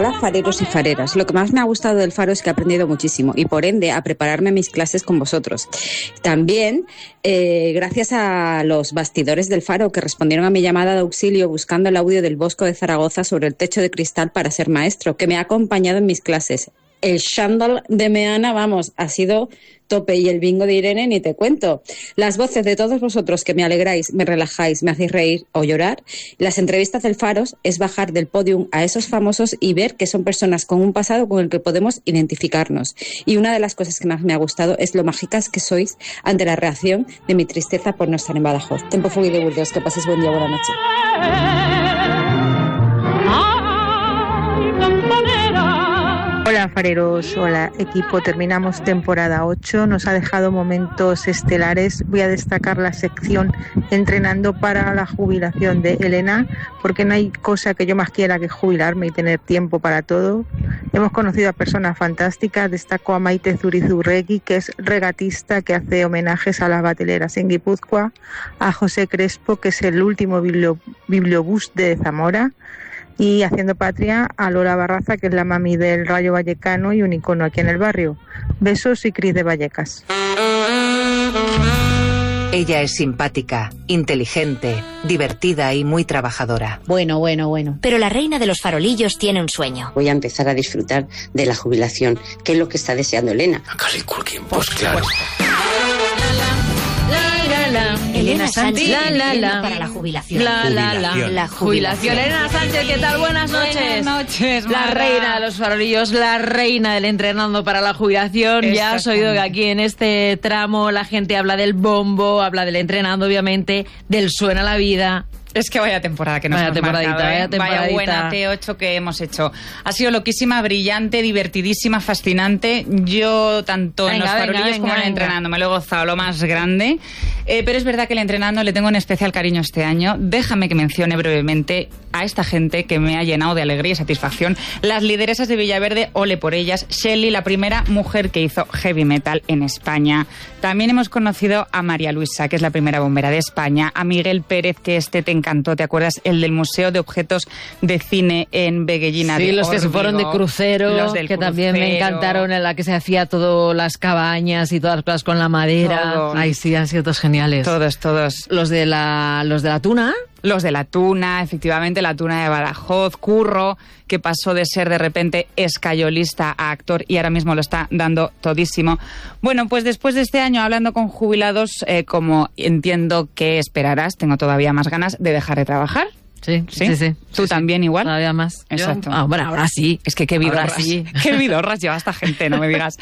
Hola, fareros y fareras. Lo que más me ha gustado del Faro es que he aprendido muchísimo y, por ende, a prepararme mis clases con vosotros. También, gracias a los bastidores del Faro que respondieron a mi llamada de auxilio buscando el audio del Bosco de Zaragoza sobre el techo de cristal para ser maestro, que me ha acompañado en mis clases. El chándal de Meana, vamos, ha sido tope, y el bingo de Irene ni te cuento. Las voces de todos vosotros que me alegráis, me relajáis, me hacéis reír o llorar. Las entrevistas del Faro es bajar del podium a esos famosos y ver que son personas con un pasado con el que podemos identificarnos. Y una de las cosas que más me ha gustado es lo mágicas que sois ante la reacción de mi tristeza por no estar en Badajoz. Tempo Fugui de Burdeos, que paséis buen día, buena noche. Hola fareros, hola equipo, terminamos temporada 8, nos ha dejado momentos estelares. Voy a destacar la sección Entrenando para la jubilación de Elena, porque no hay cosa que yo más quiera que jubilarme y tener tiempo para todo. Hemos conocido a personas fantásticas, destaco a Maite Zurizurregui, que es regatista, que hace homenajes a las bateleras en Guipúzcoa, a José Crespo, que es el último bibliobús de Zamora, y haciendo patria a Lola Barraza, que es la mami del Rayo Vallecano y un icono aquí en el barrio. Besos y Cris de Vallecas. Ella es simpática, inteligente, divertida y muy trabajadora. Bueno. Pero la reina de los farolillos tiene un sueño. Voy a empezar a disfrutar de la jubilación, que es lo que está deseando Elena. Macaulay Culkin, pues claro. Elena Sánchez para la jubilación. La jubilación. Elena Sánchez, ¿qué tal? Buenas noches. Buenas noches, La Mara. reina de los farolillos, la reina del entrenando para la jubilación. Ya has oído que aquí en este tramo la gente habla del bombo, habla del entrenando, obviamente, del suena la vida. Es que vaya temporada que nos hemos marcado, ¿eh? Vaya buena T8 que hemos hecho. Ha sido loquísima, brillante, divertidísima, fascinante. Yo, tanto en los farolillos como en el entrenando, me lo he gozado lo más grande. Pero es verdad que el entrenando le tengo un especial cariño este año. Déjame que mencione brevemente a esta gente que me ha llenado de alegría y satisfacción. Las lideresas de Villaverde, ole por ellas. Shelly, la primera mujer que hizo heavy metal en España. También hemos conocido a María Luisa, que es la primera bombera de España. A Miguel Pérez, que te encantó, ¿te acuerdas? El del Museo de Objetos de Cine en Beguellina de los Órbigo. que se fueron de crucero, Los del que crucero. también me encantaron, en la que se hacía todo, las cabañas y todas las cosas con la madera. Todo. Ay, sí, han sido todos geniales. Todos. Los de la tuna. Los de la tuna, efectivamente, la tuna de Badajoz, Curro, que pasó de ser de repente escayolista a actor y ahora mismo lo está dando todísimo. Bueno, pues después de este año hablando con jubilados, como entiendo que esperarás, tengo todavía más ganas de dejar de trabajar. Sí. ¿Tú también igual? Todavía más. Exacto. Bueno, ahora sí. Es que qué vidorras. Sí. Qué vidorras lleva esta gente, no me digas.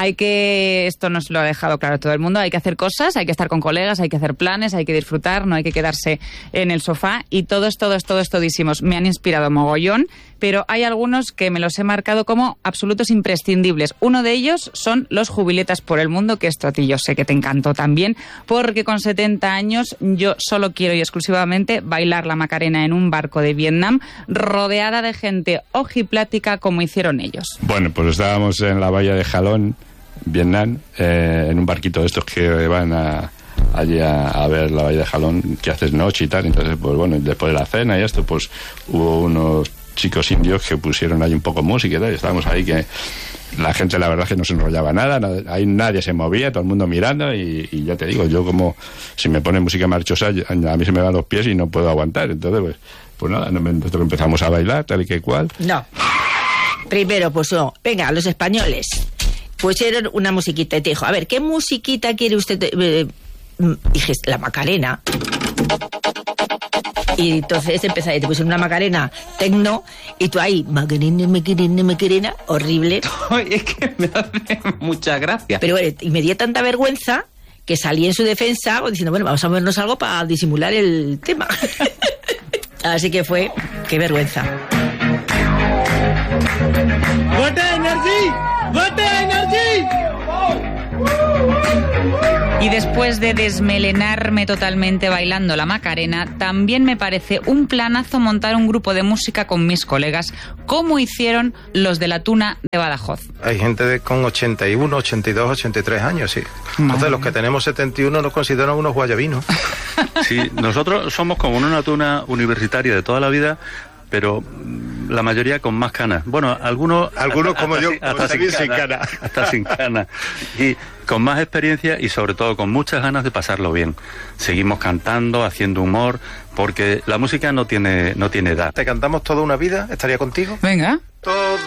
Esto nos lo ha dejado claro todo el mundo, hay que hacer cosas, hay que estar con colegas, hay que hacer planes, hay que disfrutar, no hay que quedarse en el sofá y todos todísimos. Me han inspirado mogollón, pero hay algunos que me los he marcado como absolutos imprescindibles. Uno de ellos son los Jubiletas por el Mundo, que esto a ti yo sé que te encantó también, porque con 70 años yo solo quiero y exclusivamente bailar la Macarena en un barco de Vietnam, rodeada de gente ojiplática como hicieron ellos. Bueno, pues estábamos en la bahía de Jalón, Vietnam, en un barquito de estos que van allí a ver la bahía de Jalón, que haces noche y tal. Entonces, pues bueno, después de la cena y esto, pues hubo unos chicos indios que pusieron ahí un poco música y tal, y estábamos ahí que la gente, la verdad, que no se enrollaba nada, ahí nadie se movía, todo el mundo mirando, y ya te digo, yo como si me pone música marchosa, a mí se me van los pies y no puedo aguantar. Entonces, pues nada, nosotros empezamos a bailar, tal y que cual. No. Primero, pues no. Venga, los españoles pusieron una musiquita y te dijo, a ver, ¿qué musiquita quiere usted? Dije, la Macarena. Y entonces empezaron, te pusieron una Macarena tecno y tú ahí, Macarena, horrible. Es que me hace mucha gracia. Pero bueno, y me dio tanta vergüenza que salí en su defensa diciendo, bueno, vamos a movernos algo para disimular el tema. Así que fue, qué vergüenza. ¡Vote Energy! ¡Vote Energy! Y después de desmelenarme totalmente bailando la Macarena, también me parece un planazo montar un grupo de música con mis colegas, como hicieron los de la Tuna de Badajoz. Hay gente con 81, 82, 83 años, sí. Entonces los que tenemos 71 nos consideran unos guayabinos. Sí, nosotros somos como una tuna universitaria de toda la vida, pero la mayoría con más canas. Bueno, algunos como yo, hasta sin cana. Hasta sin cana. Y con más experiencia y sobre todo con muchas ganas de pasarlo bien. Seguimos cantando, haciendo humor, porque la música no tiene edad. ¿Te cantamos toda una vida? ¿Estaría contigo? Venga. Toda